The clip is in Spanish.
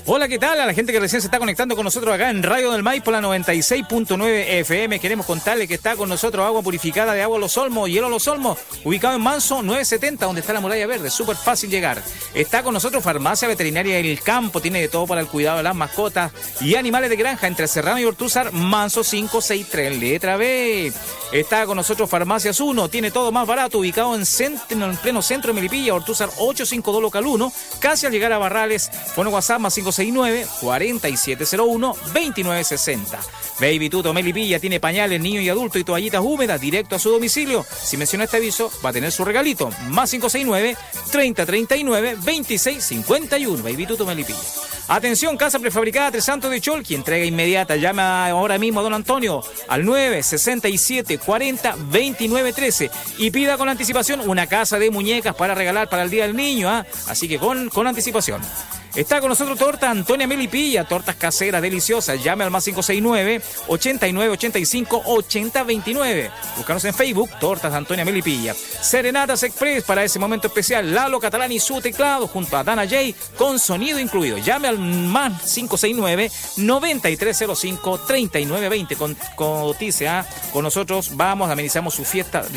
Hola, ¿qué tal? A la gente que recién se está conectando con nosotros acá en Radio del Maipo, la 96.9 FM. Queremos contarle que está con nosotros agua purificada de Agua Los Olmos, Hielo Los Olmos, ubicado en Manso 970, donde está la Muralla Verde. Súper fácil llegar. Está con nosotros Farmacia Veterinaria del Campo. Tiene de todo para el cuidado de las mascotas y animales de granja entre Serrano y Ortúzar, Manso 563, letra B. Está con nosotros Farmacias 1. Tiene todo más barato, ubicado en pleno centro de Melipilla, Ortúzar 852 local 1, casi al llegar a Barrales. Pone WhatsApp más 569-4701-2960. Baby Tuto Melipilla tiene pañales, niño y adulto y toallitas húmedas directo a su domicilio. Si menciona este aviso, va a tener su regalito. Más 569-3039-2651. Baby Tuto Melipilla. Atención, casa prefabricada Tres Santos de Cholqui, entrega inmediata. Llama ahora mismo a don Antonio al 967-40-2913 y pida con anticipación una casa de muñecas para regalar para el Día del Niño, ¿eh? Así que con anticipación. Está con nosotros Torta Antonia Melipilla, tortas caseras deliciosas. Llame al más 569-8985-8029. Búscanos en Facebook, Tortas Antonia Melipilla. Serenatas Express para ese momento especial. Lalo Catalán y su teclado junto a Dana J con sonido incluido. Llame al más 569-9305-3920. Cotice, con nosotros vamos, amenizamos su fiesta.